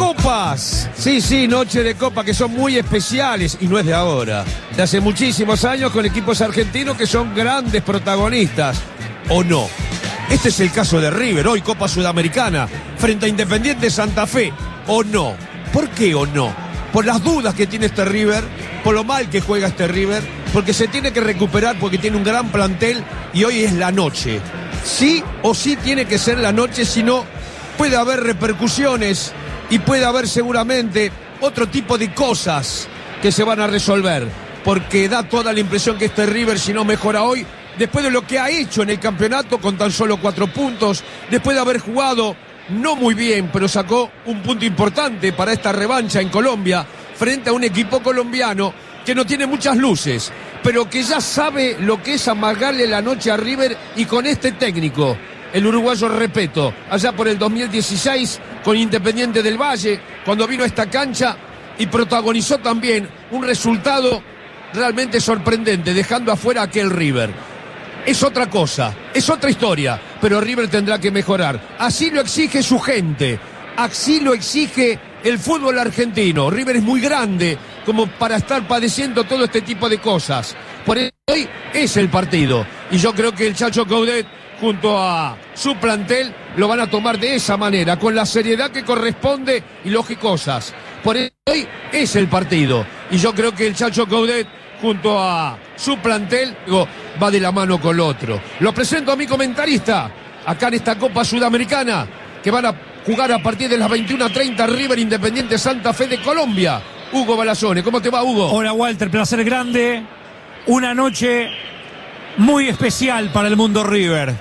copas. Sí, noche de copa que son muy especiales y no es de ahora. De hace muchísimos años con equipos argentinos que son grandes protagonistas. ¿O no? Este es el caso de River, hoy Copa Sudamericana, frente a Independiente Santa Fe. ¿O no? ¿Por qué o no? Por las dudas que tiene este River, por lo mal que juega este River, porque se tiene que recuperar porque tiene un gran plantel y hoy es la noche. Sí o sí tiene que ser la noche, si no puede haber repercusiones y puede haber seguramente otro tipo de cosas que se van a resolver, porque da toda la impresión que este River, si no mejora hoy, después de lo que ha hecho en el campeonato con tan solo 4 puntos, después de haber jugado no muy bien, pero sacó un punto importante para esta revancha en Colombia, frente a un equipo colombiano que no tiene muchas luces, pero que ya sabe lo que es amargarle la noche a River, y con este técnico, el uruguayo Repetto, allá por el 2016, con Independiente del Valle, cuando vino a esta cancha y protagonizó también un resultado realmente sorprendente, dejando afuera a aquel River. Es otra cosa, es otra historia, pero River tendrá que mejorar. Así lo exige su gente, así lo exige el fútbol argentino. River es muy grande como para estar padeciendo todo este tipo de cosas. Por eso hoy es el partido. Y yo creo que el Chacho Coudet, junto a su plantel, lo van a tomar de esa manera, con la seriedad que corresponde y lógicas. Por eso hoy es el partido. Y yo creo que el Chacho Coudet, junto a su plantel, va de la mano con el otro. Lo presento a mi comentarista, acá en esta Copa Sudamericana, que van a jugar a partir de las 21:30 River Independiente Santa Fe de Colombia. Hugo Balazone, ¿cómo te va, Hugo? Hola, Walter, placer grande. Una noche muy especial para el mundo River.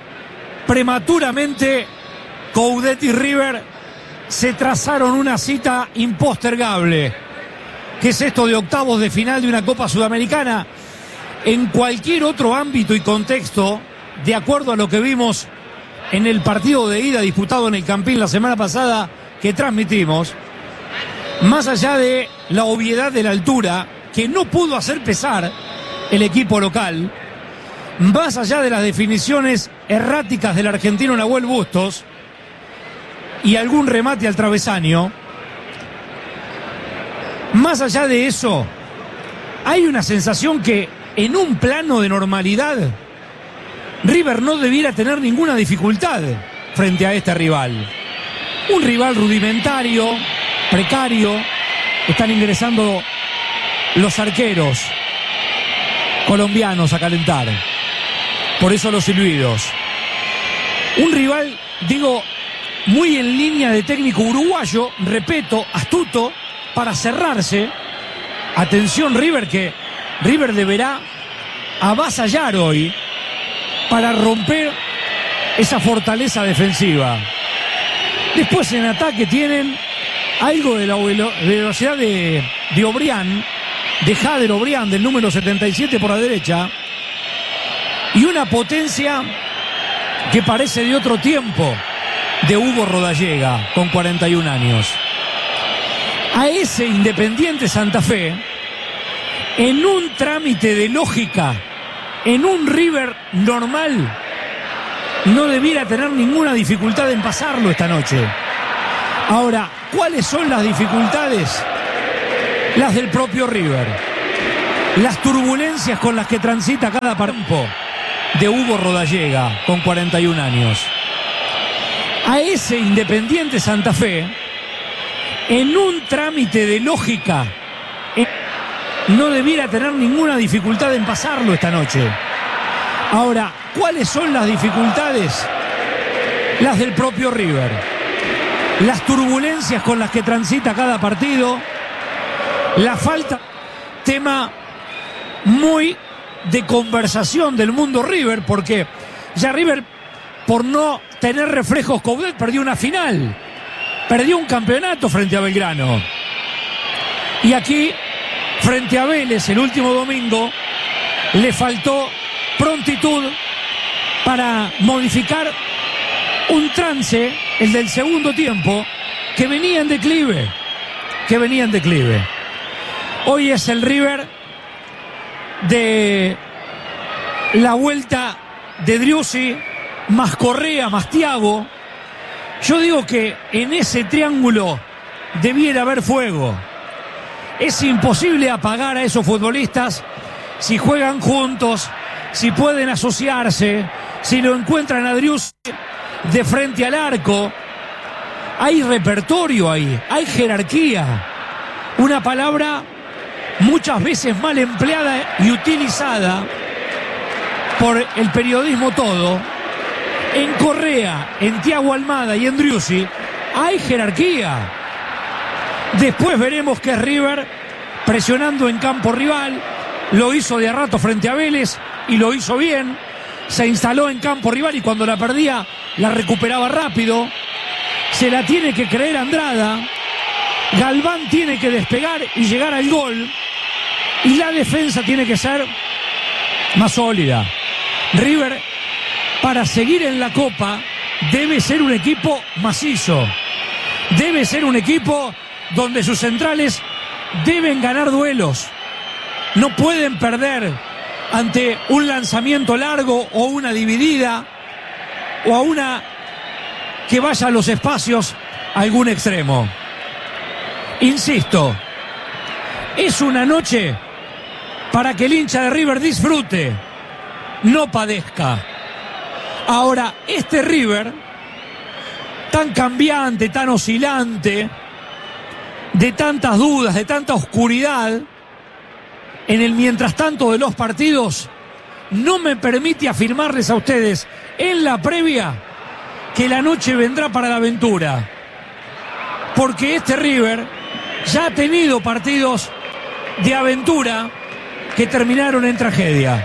Prematuramente, Coudet y River se trazaron una cita impostergable. ¿Qué es esto de octavos de final de una Copa Sudamericana? En cualquier otro ámbito y contexto, de acuerdo a lo que vimos en el partido de ida disputado en el Campín la semana pasada que transmitimos, más allá de la obviedad de la altura que no pudo hacer pesar el equipo local, más allá de las definiciones erráticas del argentino Nahuel Bustos y algún remate al travesaño, más allá de eso, hay una sensación que en un plano de normalidad River no debiera tener ninguna dificultad frente a este rival. Un rival rudimentario, precario. Están ingresando los arqueros colombianos a calentar. Por eso los silbidos. Un rival, digo, muy en línea de técnico uruguayo, Repetto, astuto, para cerrarse. Atención River, que River deberá avasallar hoy para romper esa fortaleza defensiva. Después en ataque tienen algo de la velocidad de Obrián, de Jader Obrián, del número 77 por la derecha, y una potencia que parece de otro tiempo, de Hugo Rodallega, con 41 años. A ese Independiente Santa Fe, en un trámite de lógica, en un River normal, no debiera tener ninguna dificultad en pasarlo esta noche. Ahora, ¿cuáles son las dificultades? Las del propio River. Las turbulencias con las que transita cada partido de Hugo Rodallega, con 41 años. A ese Independiente Santa Fe, en un trámite de lógica, no debiera tener ninguna dificultad en pasarlo esta noche. Ahora, ¿cuáles son las dificultades? Las del propio River. Las turbulencias con las que transita cada partido. La falta, tema muy de conversación del mundo River, porque ya River, por no tener reflejos Coudet, perdió una final. Perdió un campeonato frente a Belgrano. Y aquí, frente a Vélez el último domingo, le faltó prontitud para modificar un trance, el del segundo tiempo, que venía en declive. Hoy es el River de la vuelta de Driussi, más Correa, más Thiago. Yo digo que en ese triángulo debiera haber fuego. Es imposible apagar a esos futbolistas si juegan juntos, si pueden asociarse, si lo encuentran a Driussi de frente al arco. Hay repertorio ahí, hay jerarquía. Una palabra muchas veces mal empleada y utilizada por el periodismo todo. En Correa, en Thiago Almada y en Driussi hay jerarquía. Después veremos que River presionando en campo rival, lo hizo de a rato frente a Vélez y lo hizo bien. Se instaló en campo rival y cuando la perdía la recuperaba rápido. Se la tiene que creer Andrada. Galván tiene que despegar y llegar al gol. Y la defensa tiene que ser más sólida. River, para seguir en la Copa, debe ser un equipo macizo. Debe ser un equipo donde sus centrales deben ganar duelos. No pueden perder ante un lanzamiento largo o una dividida o a una que vaya a los espacios a algún extremo. Insisto, es una noche para que el hincha de River disfrute, no padezca. Ahora, este River, tan cambiante, tan oscilante, de tantas dudas, de tanta oscuridad, en el mientras tanto de los partidos, no me permite afirmarles a ustedes en la previa que la noche vendrá para la aventura. Porque este River ya ha tenido partidos de aventura que terminaron en tragedia.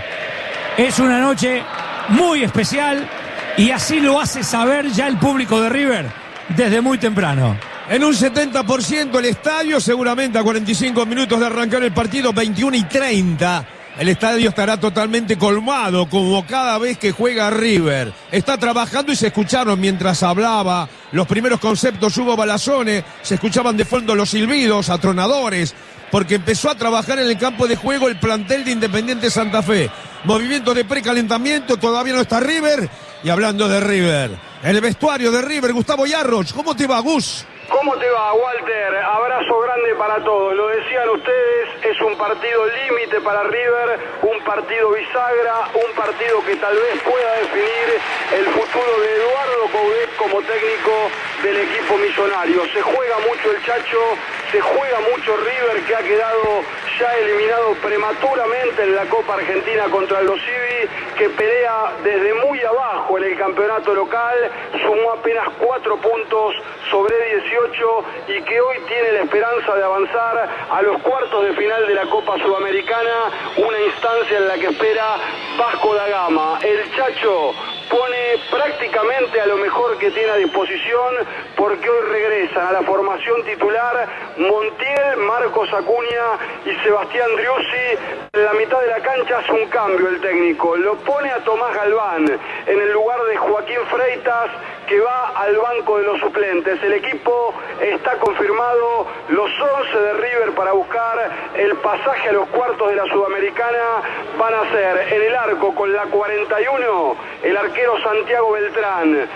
Es una noche muy especial y así lo hace saber ya el público de River desde muy temprano. En un 70% el estadio, seguramente a 45 minutos de arrancar el partido, 21:30. El estadio estará totalmente colmado, como cada vez que juega River. Está trabajando y se escucharon mientras hablaba los primeros conceptos Hugo Balazzone, se escuchaban de fondo los silbidos, atronadores, porque empezó a trabajar en el campo de juego el plantel de Independiente Santa Fe. Movimiento de precalentamiento, todavía no está River. Y hablando de River, el vestuario de River, Gustavo Yarroch, ¿cómo te va, Gus? ¿Cómo te va, Walter? Abrazo grande para todos. Lo decían ustedes, es un partido límite para River, un partido bisagra, un partido que tal vez pueda definir el futuro de Eduardo Coudet como técnico del equipo millonario. Se juega mucho el Chacho, se juega mucho River, que ha quedado ya eliminado prematuramente en la Copa Argentina contra el Civi, que pelea desde muy abajo en el campeonato local, sumó apenas 4 puntos sobre 18 y que hoy tiene la esperanza de avanzar a los cuartos de final de la Copa Sudamericana, una instancia en la que espera Vasco da Gama. El Chacho pone prácticamente a lo mejor que tiene a disposición, porque hoy regresan a la formación titular Montiel, Marcos Acuña y Sebastián Driussi. En la mitad de la cancha hace un cambio el técnico, lo pone a Tomás Galván en el lugar de Joaquín Freitas, que va al banco de los suplentes. El equipo está confirmado, los 11 de River para buscar el pasaje a los cuartos de la Sudamericana van a ser en el arco con la 41 el arquero Santiago Beltrán,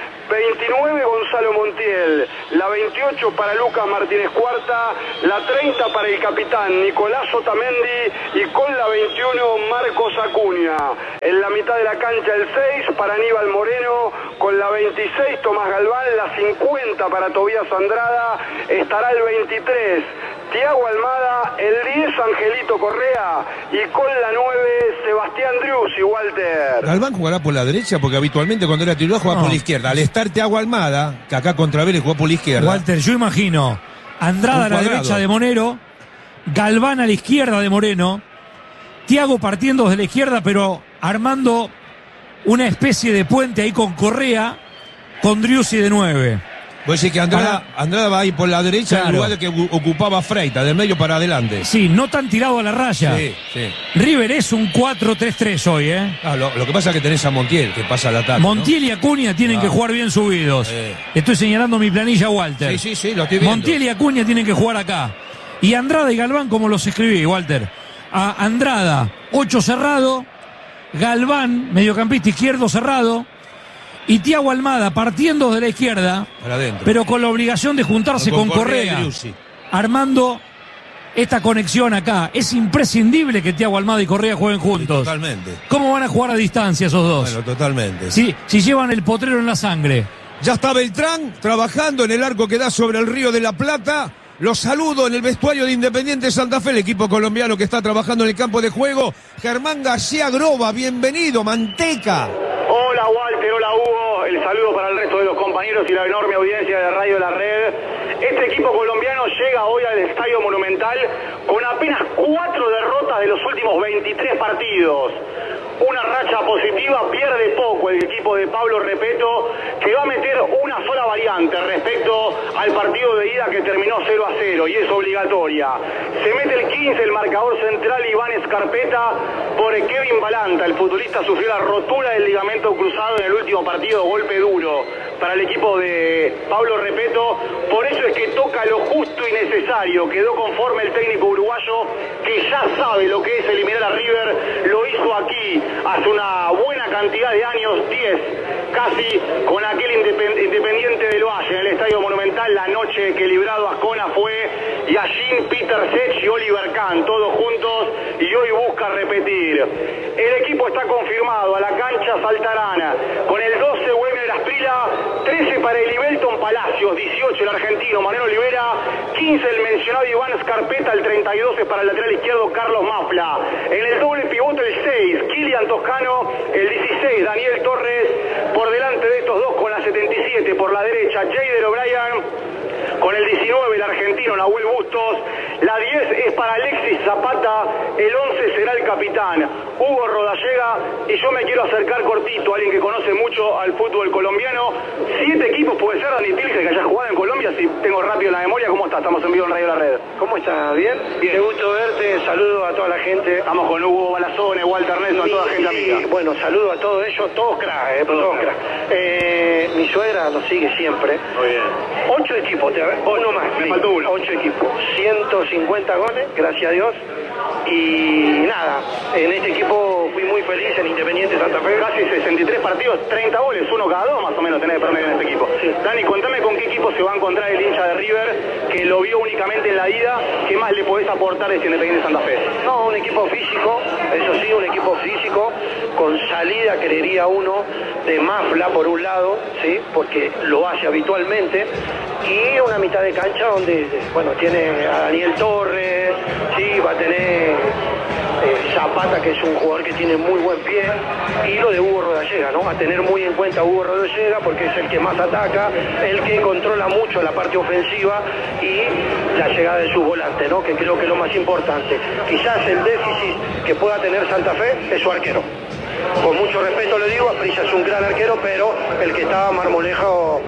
29 Gonzalo Montiel, la 28 para Lucas Martínez Cuarta, la 30 para el capitán Nicolás Otamendi y con la 21 Marcos Acuña. En la mitad de la cancha el 6 para Aníbal Moreno, con la 26 Tomás Galván, la 50 para Tobías Andrada, estará el 23 Thiago Almada, el 10 Angelito Correa y con la 9 Sebastián Driussi, Walter. Galván jugará por la derecha porque habitualmente cuando era titular jugaba por la izquierda. Al estar Thiago Almada, que acá contra Vélez jugó por la izquierda. Walter, yo imagino Andrada a la derecha de Monero, Galván a la izquierda de Moreno, Thiago partiendo desde la izquierda pero armando una especie de puente ahí con Correa, con Driussi de 9. Vos decís que Andrada va ahí por la derecha, claro, en lugar de que ocupaba Freitas, del medio para adelante. Sí, no tan tirado a la raya. Sí, sí. River es un 4-3-3 hoy, ¿eh? Lo que pasa es que tenés a Montiel, que pasa al ataque. Montiel, ¿no? Y Acuña tienen que jugar bien subidos. Estoy señalando mi planilla, Walter. Sí, lo estoy viendo. Montiel y Acuña tienen que jugar acá. Y Andrada y Galván, como los escribí, Walter. A Andrada, 8 cerrado. Galván, mediocampista izquierdo cerrado. Y Thiago Almada partiendo de la izquierda, pero con la obligación de juntarse con Correa. armando esta conexión acá. Es imprescindible que Thiago Almada y Correa jueguen juntos. Totalmente. ¿Cómo van a jugar a distancia esos dos? Bueno, totalmente. Si llevan el potrero en la sangre. Ya está Beltrán trabajando en el arco que da sobre el Río de la Plata. Los saludo en el vestuario de Independiente Santa Fe, el equipo colombiano que está trabajando en el campo de juego. Germán García Groba, bienvenido, Manteca. Hola Walter, hola Hugo, el saludo para el resto de los compañeros y la enorme audiencia de Radio La Red. Este equipo colombiano llega hoy al Estadio Monumental con apenas 4 derrotas de los últimos 23 partidos. Una racha positiva, pierde poco el equipo de Pablo Repeto, que va a meter una sola variante respecto al partido de ida que terminó 0-0 y es obligatoria. Se mete el 15, el marcador central Iván Escarpeta, por Kevin Balanta. El futbolista sufrió la rotura del ligamento cruzado en el último partido, golpe duro para el equipo de Pablo Repeto. Por eso es que toca lo justo y necesario. Quedó conforme el técnico uruguayo, que ya sabe lo que es eliminar a River. Lo hizo aquí hace una buena cantidad de años, 10 casi, con aquel Independiente del Valle en el Estadio Monumental, la noche que Librado Ascona fue Yashin, Peter Sech y Oliver Kahn, todos juntos, y hoy busca repetir. El equipo está confirmado, a la cancha saltarán con el 12 Webner Asprila, 13 para el Ibelton Palacios, 18 el argentino Mariano Olivera, 15 el mencionado Iván Scarpetta, el 32 es para el lateral izquierdo Carlos Mafla. En el doble pivote el 6, Kilian Toscano, el 16 Daniel Torres, por delante de estos dos con la 77 por la derecha Jader O'Brien, con el 19 el argentino Nahuel Bustos, la 10 es para Alexis Zapata, el 11 será el capitán Hugo Rodallega, y yo me quiero acercar cortito a alguien que conoce mucho al fútbol colombiano. 7 equipos puede ser, Dani Tilge, que haya jugado en Colombia, si tengo rápido la memoria. ¿Cómo estás? Estamos en vivo en Radio La Red. ¿Cómo estás? ¿Bien? Bien. Qué gusto verte, saludo a toda la gente. Estamos con Hugo Balazone, Walter Nelson, toda gente amiga. Bueno, saludo a todos ellos, todos crack, todos crack. Mi suegra nos sigue siempre. Muy bien. 8 equipos, uno más. Me faltó uno. 8 equipos, 150 goles, gracias a Dios. Y nada, en este equipo fui muy feliz en Independiente Santa Fe. Casi 63 partidos, 30 goles, uno cada dos más o menos tenés de promedio en este equipo. Sí. Dani, contame con qué equipo se va a encontrar el hincha de River, que lo vio únicamente en la ida. ¿Qué más le podés aportar a este Independiente Santa Fe? No, un equipo físico, eso sí, un equipo físico, con salida, creería uno, de Mafla por un lado, ¿sí? Porque lo hace habitualmente, y una mitad de cancha donde, bueno, tiene a Daniel Torres, sí, va a tener Zapata, que es un jugador que tiene muy buen pie, y lo de Hugo Rodallega, ¿no? A tener muy en cuenta a Hugo Rodallega, porque es el que más ataca, el que controla mucho la parte ofensiva y la llegada de su volante, ¿no? Que creo que es lo más importante. Quizás el déficit que pueda tener Santa Fe es su arquero. Con mucho respeto le digo, Asprilla es un gran arquero, pero el que estaba Marmolejo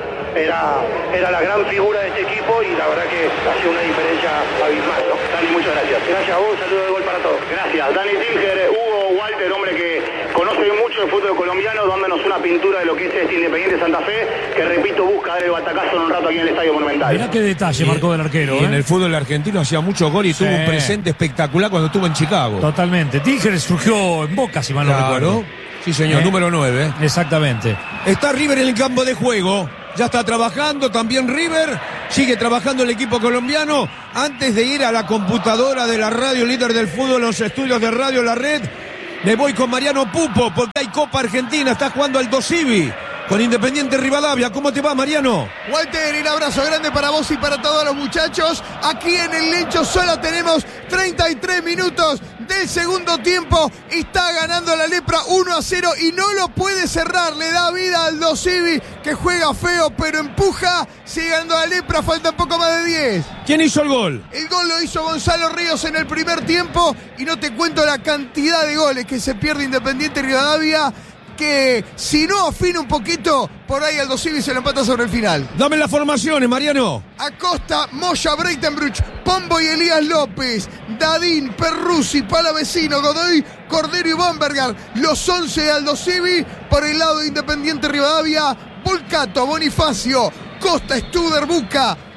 era la gran figura de este equipo, y la verdad que hacía una diferencia abismal, ¿no? Dani, muchas gracias. Gracias a vos, un saludo de gol para todos. Gracias. Dani Tilger, Hugo, Walter, hombre que conoce mucho el fútbol colombiano, dándonos una pintura de lo que es este Independiente Santa Fe, que repito, busca dar el batacazo en un rato aquí en el Estadio Monumental. Mirá qué detalle marcó del arquero. Y en el fútbol argentino hacía mucho gol y tuvo un presente espectacular cuando estuvo en Chicago. Totalmente. Tilger surgió en Boca, si mal no recuerdo. Sí, señor, número 9. Exactamente. Está River en el campo de juego. Ya está trabajando también River. Sigue trabajando el equipo colombiano. Antes de ir a la computadora de la radio líder del fútbol, los estudios de Radio La Red, me voy con Mariano Pupo, porque hay Copa Argentina. Está jugando Aldo Civi con Independiente Rivadavia. ¿Cómo te va, Mariano? Walter, un abrazo grande para vos y para todos los muchachos. Aquí en el Lencho solo tenemos 33 minutos del segundo tiempo. Está ganando la Lepra 1-0 y no lo puede cerrar. Le da vida al Aldo Civi, que juega feo pero empuja. Sigue ganando la Lepra, falta un poco más de 10. ¿Quién hizo el gol? El gol lo hizo Gonzalo Ríos en el primer tiempo, y no te cuento la cantidad de goles que se pierde Independiente Rivadavia, que si no afina un poquito, por ahí Aldo Civi se lo empata sobre el final. Dame las formaciones, Mariano. Acosta, Moya, Breitenbruch, Pombo y Elías López, Dadín, Perruzzi, Palavecino, Godoy, Cordero y Bomberger. Los 11 de Aldo Civi. Por el lado de Independiente Rivadavia, Volcato, Bonifacio, Costa, Studer, Buca,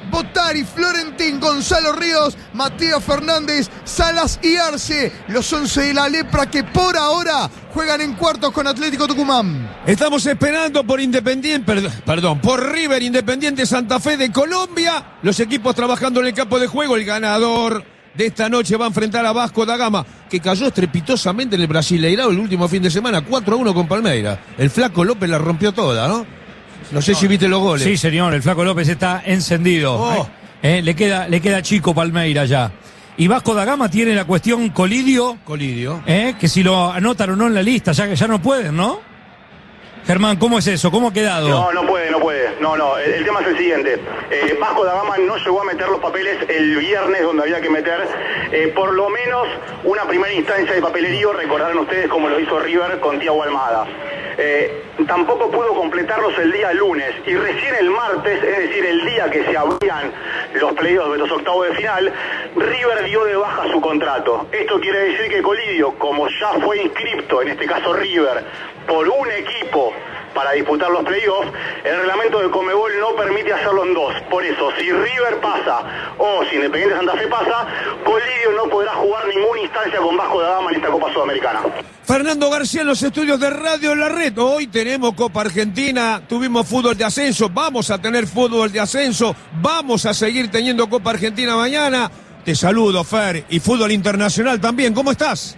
Botari, Florentín, Gonzalo Ríos, Matías Fernández, Salas y Arce. Los 11 de la Lepra que por ahora juegan en cuartos con Atlético Tucumán. Estamos esperando por por River Independiente Santa Fe de Colombia. Los equipos trabajando en el campo de juego. El ganador de esta noche va a enfrentar a Vasco da Gama, que cayó estrepitosamente en el Brasileirao el último fin de semana, 4-1 con Palmeiras. El Flaco López la rompió toda, ¿no? No sé si viste los goles. Sí, señor, el Flaco López está encendido. Oh. Le queda chico Palmeiras ya. Y Vasco da Gama tiene la cuestión Colidio. Que si lo anotan o no en la lista, ya no pueden, ¿no? Germán, ¿cómo es eso? ¿Cómo ha quedado? No puede. No, el tema es el siguiente. Vasco da Gama no llegó a meter los papeles el viernes donde había que meter por lo menos una primera instancia de papelerío. Recordarán ustedes cómo lo hizo River con Thiago Almada. Tampoco pudo completarlos el día lunes y recién el martes, es decir, el día que se abrían los playoffs de los octavos de final, River dio de baja su contrato. Esto quiere decir que Colidio, como ya fue inscripto, en este caso River, por un equipo para disputar los playoffs, el reglamento de Conmebol no permite hacerlo en dos. Por eso, si River pasa o si Independiente Santa Fe pasa, Colidio no podrá jugar ninguna instancia con Vasco da Gama en esta Copa Sudamericana. Fernando García en los estudios de Radio La Red. Hoy tenemos Copa Argentina, tuvimos fútbol de ascenso, vamos a tener fútbol de ascenso, vamos a seguir teniendo Copa Argentina mañana. Te saludo, Fer, y fútbol internacional también. ¿Cómo estás?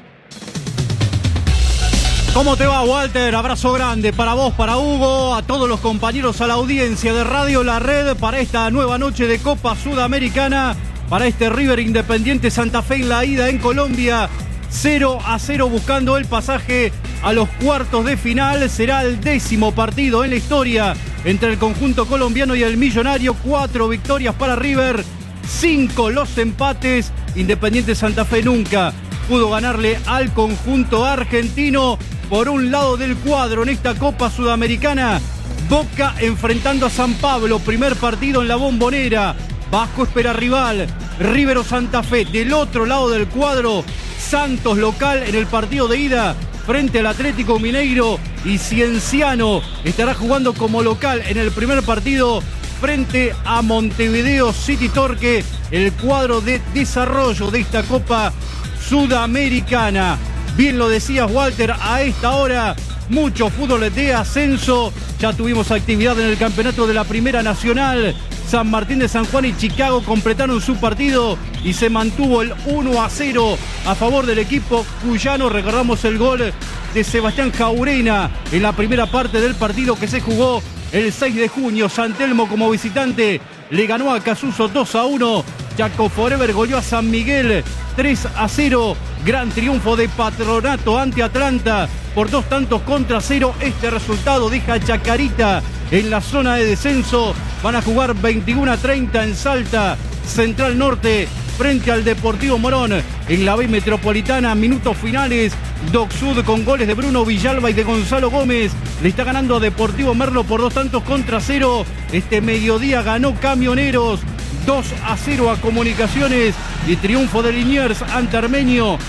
¿Cómo te va, Walter? Abrazo grande para vos, para Hugo, a todos los compañeros, a la audiencia de Radio La Red para esta nueva noche de Copa Sudamericana, para este River Independiente Santa Fe en la ida en Colombia. 0-0 buscando el pasaje a los cuartos de final. Será el 10º partido en la historia entre el conjunto colombiano y el millonario. 4 victorias para River, 5 los empates. Independiente Santa Fe nunca pudo ganarle al conjunto argentino. Por un lado del cuadro en esta Copa Sudamericana, Boca enfrentando a San Pablo, primer partido en la Bombonera. Vasco espera rival, River o Santa Fe. Del otro lado del cuadro, Santos local en el partido de ida frente al Atlético Mineiro, y Cienciano estará jugando como local en el primer partido frente a Montevideo City Torque, el cuadro de desarrollo de esta Copa Sudamericana. Bien lo decías, Walter, a esta hora mucho fútbol de ascenso. Ya tuvimos actividad en el campeonato de la Primera Nacional. San Martín de San Juan y Chicago completaron su partido y se mantuvo el 1-0 a favor del equipo cuyano. Recordamos el gol de Sebastián Jaurena en la primera parte del partido que se jugó el 6 de junio. San Telmo como visitante le ganó a Casuso 2-1. Chaco Forever goleó a San Miguel 3-0. Gran triunfo de Patronato ante Atlanta por 2-0. Este resultado deja a Chacarita en la zona de descenso. Van a jugar 21-30 en Salta. Central Norte frente al Deportivo Morón en la B Metropolitana. Minutos finales. Doc Sud con goles de Bruno Villalba y de Gonzalo Gómez. Le está ganando a Deportivo Merlo por 2-0. Este mediodía ganó Camioneros 2-0 a Comunicaciones, y triunfo de Liniers ante Armenio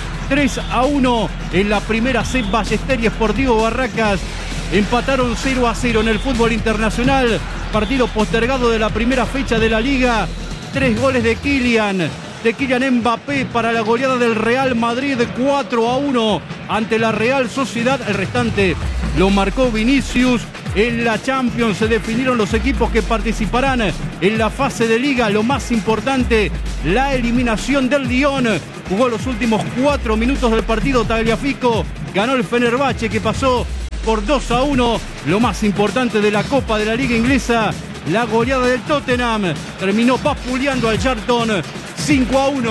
3-1 en la primera C. Ballester y Sportivo Barracas empataron 0-0 en el fútbol internacional. Partido postergado de la primera fecha de la Liga. 3 goles de Kylian Mbappé para la goleada del Real Madrid 4-1 ante la Real Sociedad. El restante lo marcó Vinicius. En la Champions se definieron los equipos que participarán en la fase de Liga. Lo más importante, la eliminación del Lyon. Jugó los últimos 4 minutos del partido Tagliafico. Ganó el Fenerbahce, que pasó por 2-1. Lo más importante de la Copa de la Liga Inglesa, la goleada del Tottenham. Terminó vapuleando al Charlton 5-1.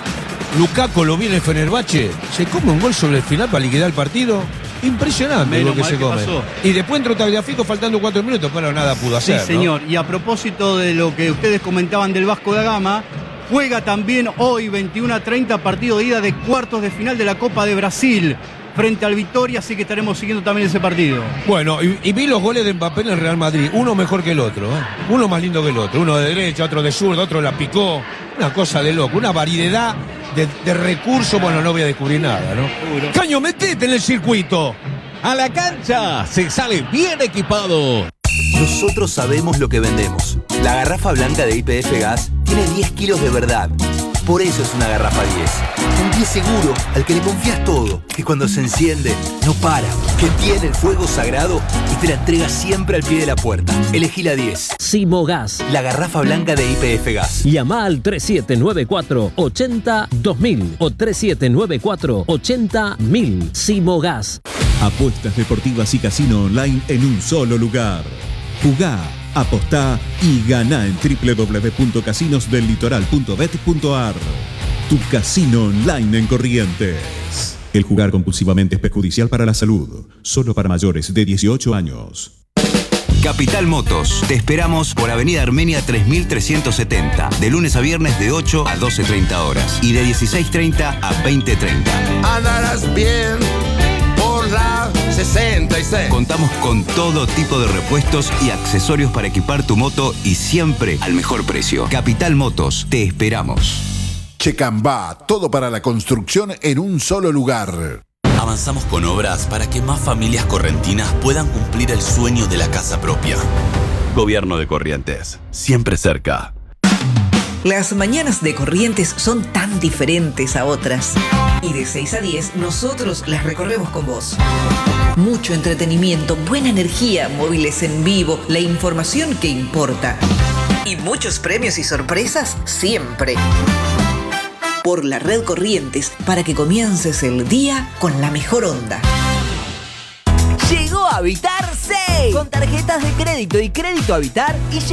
Lukaku lo vi en el Fenerbahce. Se come un gol sobre el final para liquidar el partido. Impresionante. Menos lo que se come. Pasó. Y después entró Tagliafico faltando 4 minutos, pero nada pudo hacer. Sí, señor. ¿No? Y a propósito de lo que ustedes comentaban del Vasco da Gama, juega también hoy 21-30 partido de ida de cuartos de final de la Copa de Brasil frente al Vitória, así que estaremos siguiendo también ese partido. Bueno, y vi los goles de Mbappé en el Real Madrid, uno mejor que el otro, ¿eh? Uno más lindo que el otro, uno de derecha, otro de zurda, otro la picó, una cosa de loco, una variedad de recursos. Bueno, no voy a descubrir nada, ¿no? Seguro. Caño, metete en el circuito. A la cancha se sale bien equipado. Nosotros sabemos lo que vendemos. La garrafa blanca de YPF Gas tiene 10 kilos de verdad. Por eso es una garrafa 10. Un 10 seguro al que le confías todo, que cuando se enciende no para, que tiene el fuego sagrado y te la entrega siempre al pie de la puerta. Elegí la 10. Simogas, la garrafa blanca de YPF Gas. Llama al 3794-80-2000 o 3794-80-1000. Simogas. Apuestas deportivas y casino online en un solo lugar. Jugá, apostá y ganá en www.casinosdellitoral.bet.ar. Tu casino online en Corrientes. El jugar compulsivamente es perjudicial para la salud. Solo para mayores de 18 años. Capital Motos. Te esperamos por Avenida Armenia 3370. De lunes a viernes de 8 a 12:30 horas. Y de 16:30 a 20:30. Andarás bien por la 66. Contamos con todo tipo de repuestos y accesorios para equipar tu moto y siempre al mejor precio. Capital Motos. Te esperamos. Checambá, todo para la construcción en un solo lugar. Avanzamos con obras para que más familias correntinas puedan cumplir el sueño de la casa propia. Gobierno de Corrientes, siempre cerca. Las mañanas de Corrientes son tan diferentes a otras. Y de 6 a 10 nosotros las recorremos con vos. Mucho entretenimiento, buena energía, móviles en vivo, la información que importa. Y muchos premios y sorpresas siempre. Por la red Corrientes, para que comiences el día con la mejor onda. Llegó Habitar 6 con tarjetas de crédito y crédito Habitar y